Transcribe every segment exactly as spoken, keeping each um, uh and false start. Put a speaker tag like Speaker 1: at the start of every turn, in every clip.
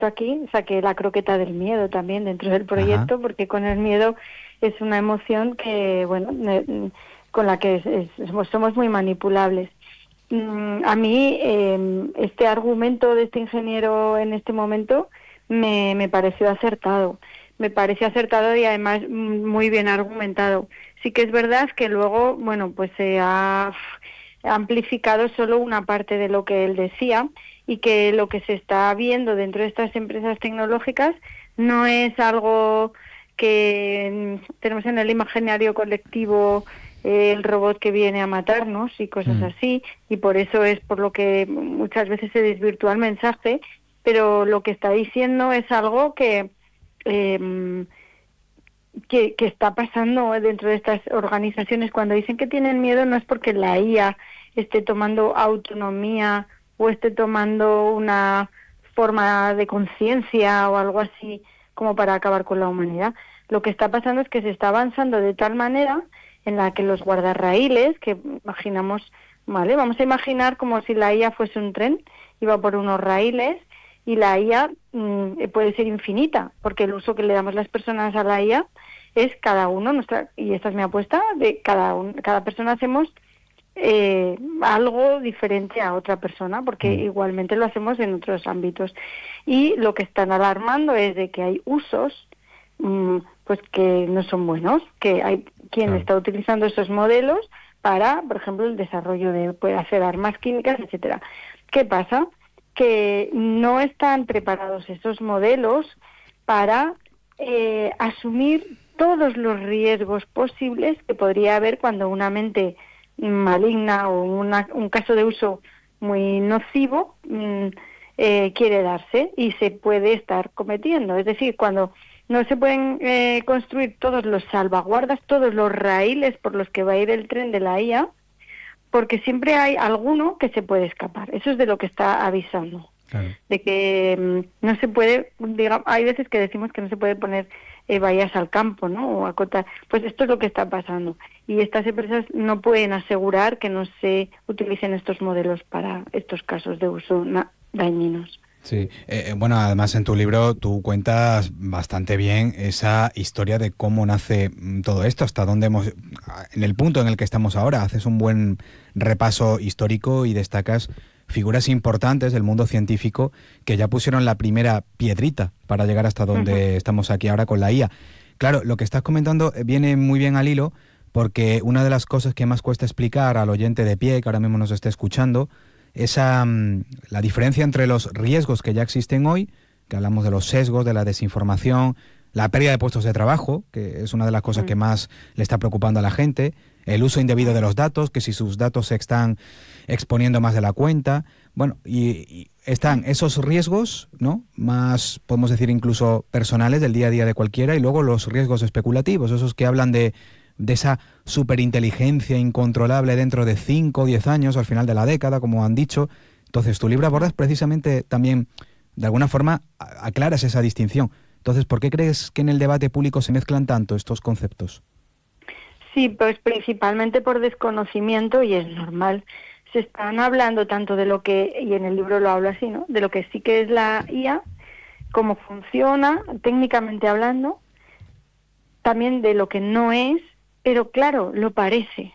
Speaker 1: aquí, saqué la croqueta del miedo también dentro del
Speaker 2: Ajá.
Speaker 1: proyecto, porque con el miedo es una emoción que, bueno, ne- con la que es- es- somos somos muy manipulables. Mm, A mí eh, este argumento de este ingeniero en este momento me, me pareció acertado. Me pareció acertado y además mm, muy bien argumentado. Sí que es verdad que luego, bueno, pues se ha amplificado solo una parte de lo que él decía y que lo que se está viendo dentro de estas empresas tecnológicas no es algo que mm, tenemos en el imaginario colectivo, eh, el robot que viene a matarnos y cosas
Speaker 2: Mm.
Speaker 1: así, y por eso es por lo que muchas veces se desvirtúa el mensaje, pero lo que está diciendo es algo que, eh, que, que está pasando dentro de estas organizaciones. Cuando dicen que tienen miedo no es porque la I A esté tomando autonomía o esté tomando una forma de conciencia o algo así como para acabar con la humanidad. Lo que está pasando es que se está avanzando de tal manera en la que los guardarraíles, que imaginamos, vale, vamos a imaginar como si la I A fuese un tren, iba por unos raíles y la I A mmm, puede ser infinita, porque el uso que le damos las personas a la I A es cada uno, nuestra, y esta es mi apuesta, de cada un, cada persona hacemos eh, algo diferente a otra persona, porque
Speaker 2: Mm.
Speaker 1: igualmente lo hacemos en otros ámbitos. Y lo que están alarmando es de que hay usos mmm, pues que no son buenos, que hay quien
Speaker 2: Claro.
Speaker 1: está utilizando esos modelos para, por ejemplo, el desarrollo de puede hacer armas químicas, etcétera. ¿Qué pasa? Que no están preparados esos modelos para eh, asumir todos los riesgos posibles que podría haber cuando una mente maligna o una, un caso de uso muy nocivo mmm, eh, quiere darse y se puede estar cometiendo. Es decir, cuando no se pueden eh, construir todos los salvaguardas, todos los raíles por los que va a ir el tren de la I A, porque siempre hay alguno que se puede escapar. Eso es de lo que está avisando.
Speaker 2: Claro.
Speaker 1: De que mm, no se puede, digamos, hay veces que decimos que no se puede poner eh, vallas al campo, ¿no? O acotar. Pues esto es lo que está pasando. Y estas empresas no pueden asegurar que no se utilicen estos modelos para estos casos de uso na- dañinos.
Speaker 2: Sí, eh, eh, bueno, además en tu libro tú cuentas bastante bien esa historia de cómo nace mm, todo esto, hasta dónde hemos, a- en el punto en el que estamos ahora. Haces un buen repaso histórico y destacas figuras importantes del mundo científico que ya pusieron la primera piedrita para llegar hasta
Speaker 1: Ujú,
Speaker 2: donde estamos aquí ahora con la I A. Claro, lo que estás comentando eh, viene muy bien al hilo porque una de las cosas que más cuesta explicar al oyente de pie, que ahora mismo nos esté escuchando, esa mm, la diferencia entre los riesgos que ya existen hoy, que hablamos de los sesgos, de la desinformación, la pérdida de puestos de trabajo, que es una de las cosas que
Speaker 1: mm,
Speaker 2: más le está preocupando a la gente, el uso indebido
Speaker 1: mm.
Speaker 2: de los datos, que si sus datos se están exponiendo más de la cuenta, bueno, y, y están esos riesgos, ¿no? Más, podemos decir, incluso personales del día a día de cualquiera, y luego los riesgos especulativos, esos que hablan de de esa superinteligencia incontrolable dentro de cinco o diez años, al final de la década, como han dicho. Entonces, tu libro abordas precisamente también, de alguna forma, a- aclaras esa distinción. Entonces, ¿por qué crees que en el debate público se mezclan tanto estos conceptos?
Speaker 1: Sí, pues principalmente por desconocimiento y es normal. Se están hablando tanto de lo que, y en el libro lo hablo así, ¿no? De lo que sí que es la I A, cómo funciona, técnicamente hablando, también de lo que no es, pero claro, lo parece.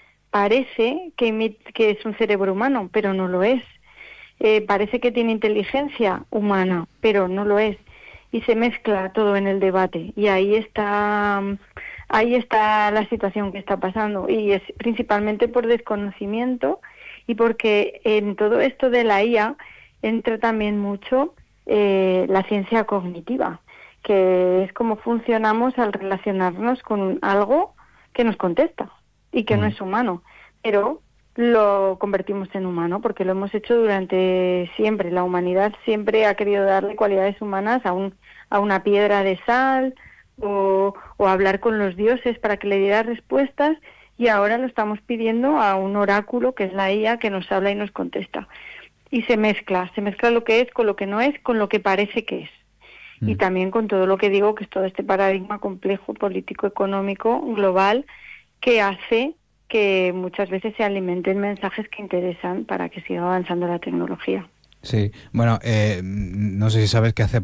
Speaker 1: Parece que, imi- que es un cerebro humano, pero no lo es. Eh, parece que tiene inteligencia humana, pero no lo es. Y se mezcla todo en el debate. Y ahí está, mm, ahí está la situación que está pasando. Y es principalmente por desconocimiento y porque en todo esto de la I A entra también mucho eh, la ciencia cognitiva, que es cómo funcionamos al relacionarnos con algo que nos contesta y que no
Speaker 2: Mm.
Speaker 1: es humano. Pero lo convertimos en humano porque lo hemos hecho durante siempre. La humanidad siempre ha querido darle cualidades humanas a un a una piedra de sal o, o hablar con los dioses para que le diera respuestas y ahora lo estamos pidiendo a un oráculo que es la I A que nos habla y nos contesta. Y se mezcla, se mezcla lo que es con lo que no es, con lo que parece que es. Y
Speaker 2: Mm.
Speaker 1: también con todo lo que digo, que es todo este paradigma complejo, político, económico, global, que hace que muchas veces se alimenten mensajes que interesan para que siga avanzando la tecnología.
Speaker 2: Sí, bueno, eh, no sé si sabes que hace